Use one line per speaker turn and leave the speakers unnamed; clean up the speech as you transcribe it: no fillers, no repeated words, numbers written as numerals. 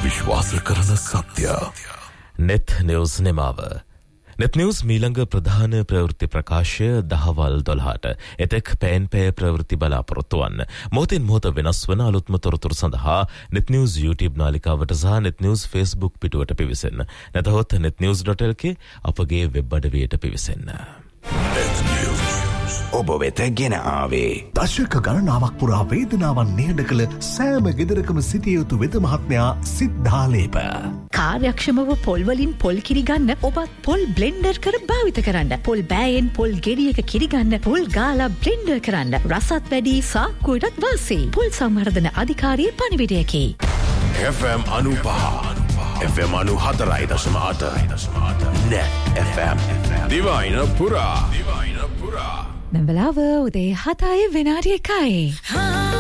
විශ්වාස කරන සත්‍ය.
net news නිමාව. net news මීළඟ ප්‍රධාන ප්‍රවෘත්ති ප්‍රකාශය දහවල් 12ට එතෙක් පෑන් පෑ ප්‍රවෘත්ති බලාපොරොත්තු වන්න. මොහොතින් මොහොත වෙනස් වන අලුත්ම තොරතුරු සඳහා net news YouTube නාලිකාවට සහ net news Facebook පිටුවට පිවිසෙන්න. නැතහොත් netnews.lk අපගේ වෙබ් අඩවියට පිවිසෙන්න.
net news
ඔබ වෙත ගෙන ආවේ
දශක ගණනාවක් පුරා වේදනාවන් නිහඬ කළ සෑම ගෙදරකම සිටිය යුතු වෙද මහත්මයා සිද්ධාලේප.
කාර්යක්ෂමව පොල් වලින් පොල් කිරි ගන්න ඔබත් පොල් බ්ලෙන්ඩර් කර භාවිත කරන්න. පොල් බෑයෙන් පොල් ගෙඩියක කිරි ගන්න පොල් ගාලා බ්ලෙන්ඩර් කරන්න. රසත් වැඩි සාක්කුවටත් වාසි. පොල් සංවර්ධන අධිකාරියේ පණිවිඩයකි.
FM 95 FM 94.8 net FM දිවයින පුරා
මෙවලාව උදේ 7 විනාඩි 1යි.